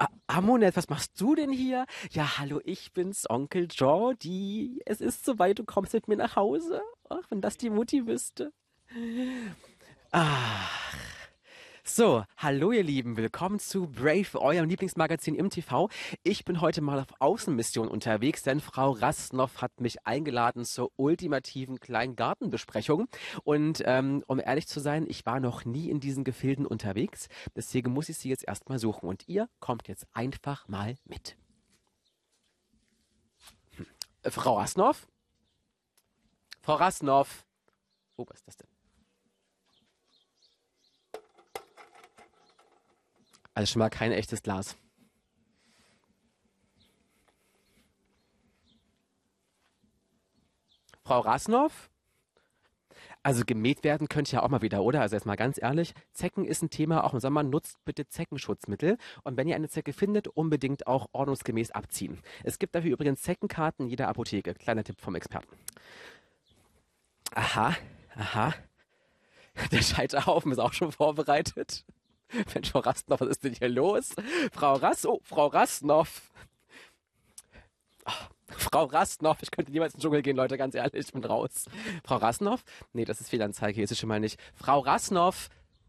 Amunet, was machst du denn hier? Ja, hallo, ich bin's, Onkel Jordi. Es ist soweit, du kommst mit mir nach Hause. Ach, wenn das die Mutti wüsste. Ach, so, hallo ihr Lieben, willkommen zu Brave, eurem Lieblingsmagazin im TV. Ich bin heute mal auf Außenmission unterwegs, denn Frau Rastnoff hat mich eingeladen zur ultimativen Kleingartenbesprechung. Und um ehrlich zu sein, ich war noch nie in diesen Gefilden unterwegs, deswegen muss ich sie jetzt erstmal suchen. Und ihr kommt jetzt einfach mal mit. Frau Rastnoff? Frau Rastnoff? Oh, was ist das denn? Also schon mal kein echtes Glas. Frau Rasnoff? Also gemäht werden könnte ja auch mal wieder, oder? Also erstmal ganz ehrlich, Zecken ist ein Thema, auch im Sommer, nutzt bitte Zeckenschutzmittel. Und wenn ihr eine Zecke findet, unbedingt auch ordnungsgemäß abziehen. Es gibt dafür übrigens Zeckenkarten in jeder Apotheke. Kleiner Tipp vom Experten. Aha, aha. Der Scheiterhaufen ist auch schon vorbereitet. Mensch, Frau Rastnoff, was ist denn hier los? Frau Rastnoff. Frau Rastnoff, ich könnte niemals in den Dschungel gehen, Leute, ganz ehrlich, ich bin raus. Frau Rastnoff? Nee, das ist Fehlanzeige, hier ist sie schon mal nicht. Frau Rastnoff,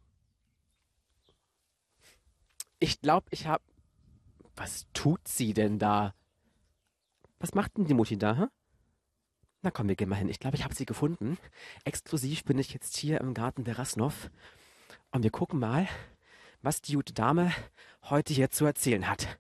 ich glaube, ich habe... Was tut sie denn da? Was macht denn die Mutti da, hä? Na komm, wir gehen mal hin. Ich glaube, ich habe sie gefunden. Exklusiv bin ich jetzt hier im Garten der Rastnoff. Und wir gucken mal, was die gute Dame heute hier zu erzählen hat.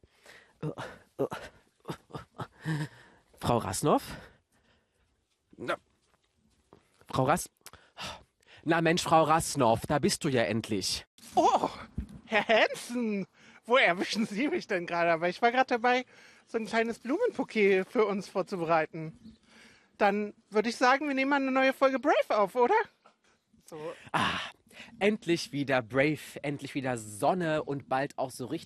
Frau Rasnoff? Na, Frau Ras... Na Mensch, Frau Rasnoff, da bist du ja endlich. Oh, Herr Hansen, wo erwischen Sie mich denn gerade? Aber ich war gerade dabei, so ein kleines Blumenbouquet für uns vorzubereiten. Dann würde ich sagen, wir nehmen mal eine neue Folge Brave auf, oder? So. Endlich wieder Brave, endlich wieder Sonne und bald auch so richtig